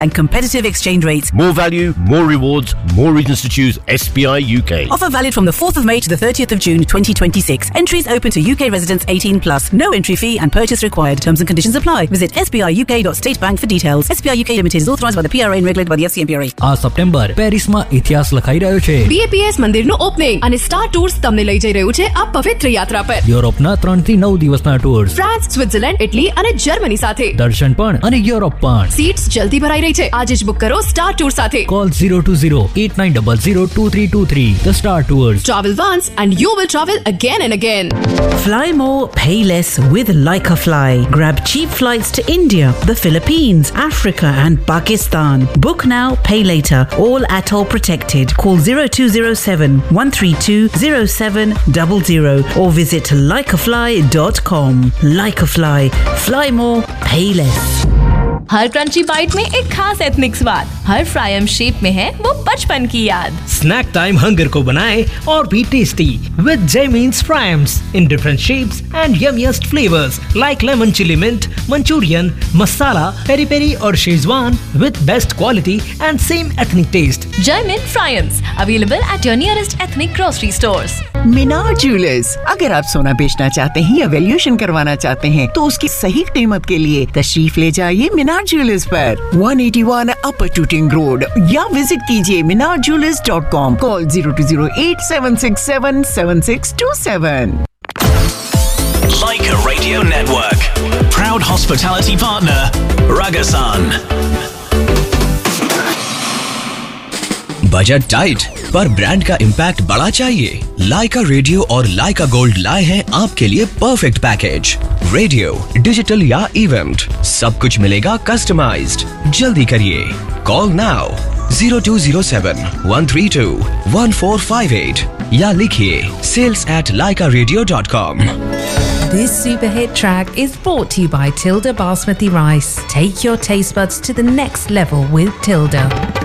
and competitive exchange rates. More value, more rewards, more reasons to choose SBI UK. Offer valid from the 4th of May to the 30th of June 2026. Entries open to UK residents 18+. No entry fee and purchase required. Terms and conditions apply. Visit sbiuk.statebank for details. SBI UK Limited is authorised by the PRA and regulated by the FCMPRA. આ September પેરિસમાં ઇતિહાસ લખાઈ રહ્યો છે. BAPS મંદિરનું opening અને star tours તમને લઈ જઈ રહ્યું છે આ પવિત્ર યાત્રા પર. યુરોપના 3 થી 9 દિવસના ટૂર્સ. ફ્રાન્સ, સ્વિટ્ઝરલેન્ડ, ઇટલી અને જર્મની સાથે. દર્શન પણ અને યુરોપ પણ. સીટ્સ જલ્દી ભરાઈ રહી છે. આજે જ બુક કરો સ્ટાર ટૂર સાથે. Call 020-8900-2323. The Star Tours. Travel once and you will travel again and again. Fly more, pay less with Laika Fly. Grab cheap flights to India, the Philippines, Africa and Pakistan. Book now, pay later. All atoll protected. Call 0207-132-0700 or visit laikafly.com. Laika Fly. Fly more, pay less. Her crunchy bite में एक खास ethnic स्वाद, हर fryum shape में है वो बचपन की याद. स्नैक टाइम हंगर को बनाए और भी tasty with Jaimin's Fryams in different shapes and yummiest flavors like lemon chili mint, Manchurian, masala, peri peri और Schezwan with best quality and same ethnic taste. Jaimin Fryams available at your nearest ethnic grocery stores. Minar jewellers, अगर आप सोना बेचना चाहते हैं या valuation करवाना चाहते हैं तो उसकी सही कीमत के लिए तशरीफ ले जाइए मीनार ज्वेलर्स पर 181 अपर टूटिंग रोड या विजिट कीजिए minarjewelers.com. Call 0208-767-7627. Laika Radio Network, proud hospitality partner, Ragasan. Budget tight पर ब्रांड का इम्पैक्ट बड़ा चाहिए? लाइका रेडियो और लाइका गोल्ड लाए हैं आपके लिए परफेक्ट पैकेज. रेडियो, डिजिटल या इवेंट, सब कुछ मिलेगा कस्टमाइज्ड. जल्दी करिए. कॉल नाउ 0207-132-1458 या लिखिए sales@laikaradio.com. This superhit track is brought to you by Tilda Basmati Rice. Take your taste buds to the next level with Tilda.